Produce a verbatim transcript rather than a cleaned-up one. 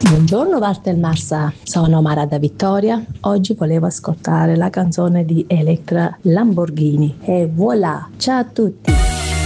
Buongiorno Walter Massa, sono Mara da Vittoria. Oggi volevo ascoltare la canzone di Electra Lamborghini e voilà, ciao a tutti!